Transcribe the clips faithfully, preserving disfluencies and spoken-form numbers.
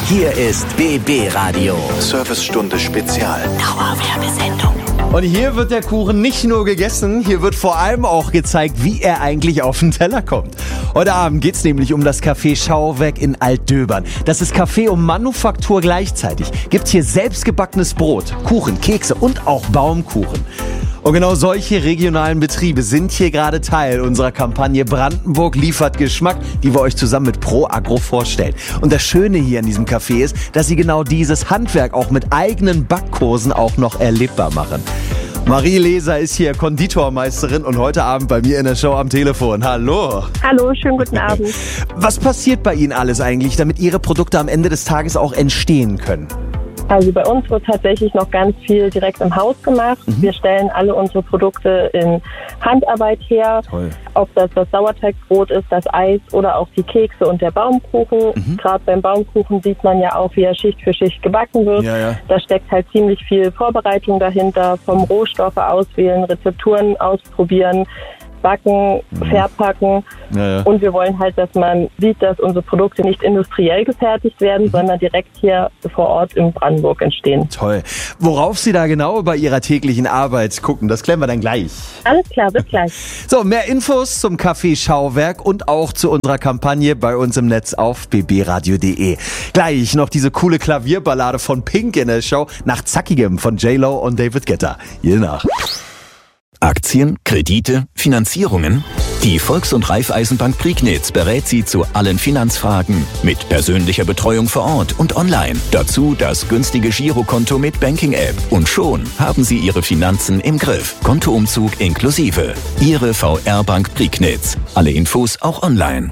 Hier ist B B Radio. Servicestunde Spezial. Dauerwerbesendung. Und hier wird der Kuchen nicht nur gegessen, hier wird vor allem auch gezeigt, wie er eigentlich auf den Teller kommt. Heute Abend geht's nämlich um das Café Schauwerk in Altdöbern. Das ist Café und Manufaktur gleichzeitig. Gibt's hier selbstgebackenes Brot, Kuchen, Kekse und auch Baumkuchen. Und genau solche regionalen Betriebe sind hier gerade Teil unserer Kampagne Brandenburg liefert Geschmack, die wir euch zusammen mit Pro Agro vorstellen. Und das Schöne hier an diesem Café ist, dass sie genau dieses Handwerk auch mit eigenen Backkursen auch noch erlebbar machen. Marie Leser ist hier Konditormeisterin und heute Abend bei mir in der Show am Telefon. Hallo. Hallo, schönen guten Abend. Was passiert bei Ihnen alles eigentlich, damit Ihre Produkte am Ende des Tages auch entstehen können? Also bei uns wird tatsächlich noch ganz viel direkt im Haus gemacht. Mhm. Wir stellen alle unsere Produkte in Handarbeit her. Toll. Ob das das Sauerteigbrot ist, das Eis oder auch die Kekse und der Baumkuchen. Mhm. Gerade beim Baumkuchen sieht man ja auch, wie er Schicht für Schicht gebacken wird. Ja, ja. Da steckt halt ziemlich viel Vorbereitung dahinter, vom Rohstoffe auswählen, Rezepturen ausprobieren, backen, verpacken. Ja, ja. Und wir wollen halt, dass man sieht, dass unsere Produkte nicht industriell gefertigt werden, mhm. sondern direkt hier vor Ort in Brandenburg entstehen. Toll. Worauf Sie da genau bei Ihrer täglichen Arbeit gucken, das klären wir dann gleich. Alles klar, bis gleich. So, mehr Infos zum Café Schauwerk und auch zu unserer Kampagne bei uns im Netz auf b b radio punkt d e. Gleich noch diese coole Klavierballade von Pink in der Show nach Zackigem von J-Lo und David Guetta. Hier nach. Aktien, Kredite, Finanzierungen? Die Volks- und Raiffeisenbank Prignitz berät Sie zu allen Finanzfragen mit persönlicher Betreuung vor Ort und online. Dazu das günstige Girokonto mit Banking-App. Und schon haben Sie Ihre Finanzen im Griff. Kontoumzug inklusive. Ihre V R-Bank Prignitz. Alle Infos auch online.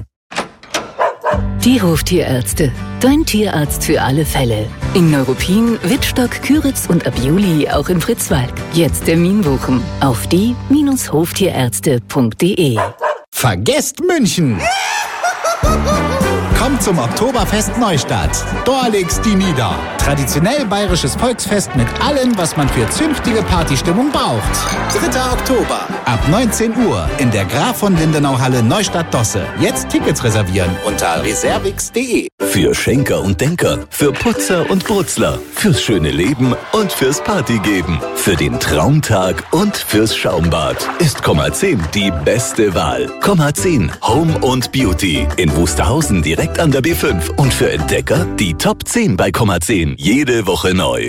Die Hoftierärzte. Dein Tierarzt für alle Fälle. In Neuruppin, Wittstock, Küritz und ab Juli auch in Fritzwalk. Jetzt Termin buchen auf die Bindestrich hoftierärzte punkt d e. Vergesst München! Kommt zum Oktoberfest Neustadt. Da legt's die nieder. Traditionell bayerisches Volksfest mit allem, was man für zünftige Partystimmung braucht. dritter Oktober. Ab neunzehn Uhr in der Graf von Lindenau Halle Neustadt-Dosse. Jetzt Tickets reservieren unter reservix punkt d e. Für Schenker und Denker, für Putzer und Brutzler, fürs schöne Leben und fürs Partygeben, für den Traumtag und fürs Schaumbad ist Komma zehn die beste Wahl. Komma zehn Home und Beauty in Wusterhausen direkt an der B fünf und für Entdecker die Top zehn bei Komma zehn. Jede Woche neu.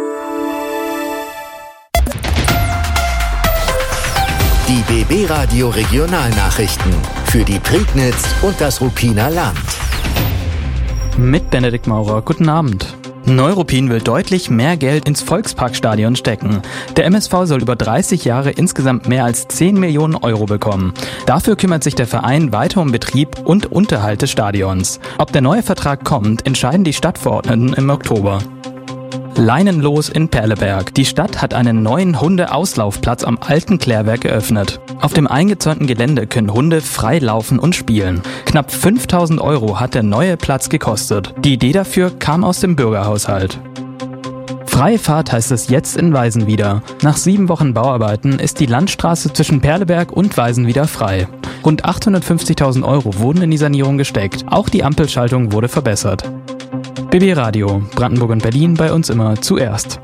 Die B B Radio Regionalnachrichten für die Prignitz und das Ruppiner Land. Mit Benedikt Maurer, guten Abend. Neuruppin will deutlich mehr Geld ins Volksparkstadion stecken. Der M S V soll über dreißig Jahre insgesamt mehr als zehn Millionen Euro bekommen. Dafür kümmert sich der Verein weiter um Betrieb und Unterhalt des Stadions. Ob der neue Vertrag kommt, entscheiden die Stadtverordneten im Oktober. Leinenlos in Perleberg. Die Stadt hat einen neuen Hundeauslaufplatz am alten Klärwerk eröffnet. Auf dem eingezäunten Gelände können Hunde frei laufen und spielen. Knapp fünftausend Euro hat der neue Platz gekostet. Die Idee dafür kam aus dem Bürgerhaushalt. Freie Fahrt heißt es jetzt in Weißenwieder. Nach sieben Wochen Bauarbeiten ist die Landstraße zwischen Perleberg und Weißenwieder frei. Rund achthundertfünfzigtausend Euro wurden in die Sanierung gesteckt. Auch die Ampelschaltung wurde verbessert. B B Radio, Brandenburg und Berlin, bei uns immer zuerst.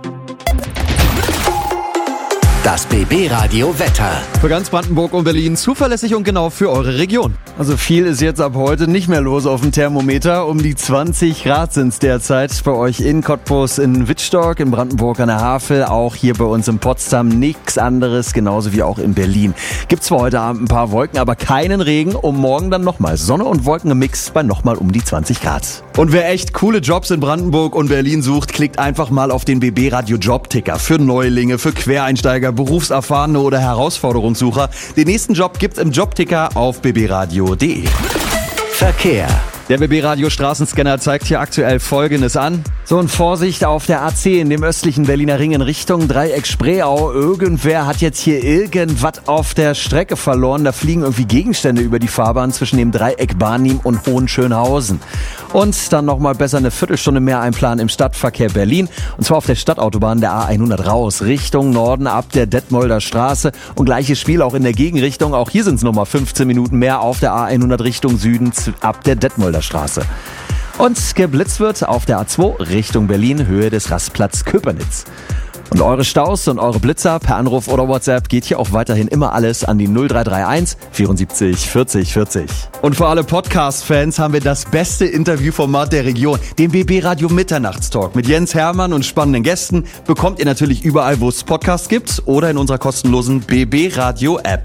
Das B B Radio Wetter. Für ganz Brandenburg und Berlin zuverlässig und genau für eure Region. Also viel ist jetzt ab heute nicht mehr los auf dem Thermometer. Um die zwanzig Grad sind es derzeit bei euch in Cottbus, in Wittstock, in Brandenburg an der Havel, auch hier bei uns in Potsdam nichts anderes, genauso wie auch in Berlin. Gibt zwar heute Abend ein paar Wolken, aber keinen Regen. Um morgen dann nochmal Sonne und Wolken im Mix bei nochmal um die zwanzig Grad. Und wer echt coole Jobs in Brandenburg und Berlin sucht, klickt einfach mal auf den B B Radio Jobticker. Für Neulinge, für Quereinsteiger, Berufserfahrene oder Herausforderungssucher. Den nächsten Job gibt's im Jobticker auf b b radio punkt d e. Verkehr. Der B B Radio Straßenscanner zeigt hier aktuell Folgendes an. So, und Vorsicht auf der A zehn, dem östlichen Berliner Ring in Richtung Dreieck Spreeau. Irgendwer hat jetzt hier irgendwas auf der Strecke verloren. Da fliegen irgendwie Gegenstände über die Fahrbahn zwischen dem Dreieck Barnim und Hohenschönhausen. Und dann nochmal besser eine Viertelstunde mehr einplanen im Stadtverkehr Berlin. Und zwar auf der Stadtautobahn der A hundert raus, Richtung Norden ab der Detmolder Straße. Und gleiches Spiel auch in der Gegenrichtung. Auch hier sind es nochmal fünfzehn Minuten mehr auf der A hundert Richtung Süden ab der Detmolder Straße. Und geblitzt wird auf der A zwei Richtung Berlin, Höhe des Rastplatz Köpernitz. Und eure Staus und eure Blitzer per Anruf oder WhatsApp geht hier auch weiterhin immer alles an die null drei drei eins vierundsiebzig vierzig vierzig. Und für alle Podcast-Fans haben wir das beste Interviewformat der Region, den B B Radio Mitternachtstalk mit Jens Hermann und spannenden Gästen. Bekommt ihr natürlich überall, wo es Podcasts gibt oder in unserer kostenlosen B B Radio App.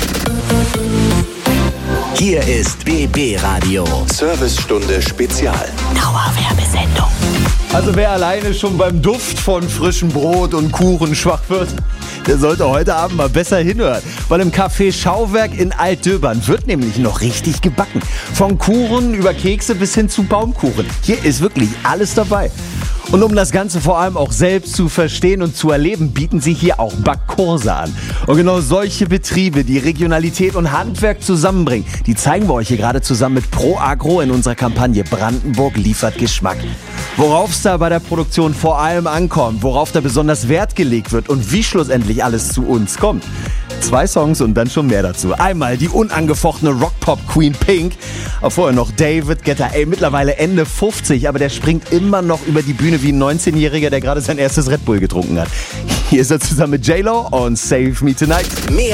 Hier ist B B Radio. Servicestunde Spezial. Dauerwerbesendung. Also wer alleine schon beim Duft von frischem Brot und Kuchen schwach wird, der sollte heute Abend mal besser hinhören. Weil im Café Schauwerk in Altdöbern wird nämlich noch richtig gebacken. Von Kuchen über Kekse bis hin zu Baumkuchen. Hier ist wirklich alles dabei. Und um das Ganze vor allem auch selbst zu verstehen und zu erleben, bieten sie hier auch Backkurse an. Und genau solche Betriebe, die Regionalität und Handwerk zusammenbringen, die zeigen wir euch hier gerade zusammen mit Pro Agro in unserer Kampagne Brandenburg liefert Geschmack. Worauf es da bei der Produktion vor allem ankommt, worauf da besonders Wert gelegt wird und wie schlussendlich alles zu uns kommt. Zwei Songs und dann schon mehr dazu. Einmal die unangefochtene Rock-Pop-Queen Pink. Auch vorher noch David Guetta. Ey, mittlerweile Ende fünfzig, aber der springt immer noch über die Bühne wie ein neunzehnjähriger, der gerade sein erstes Red Bull getrunken hat. Hier ist er zusammen mit J-Lo und Save Me Tonight. Mehr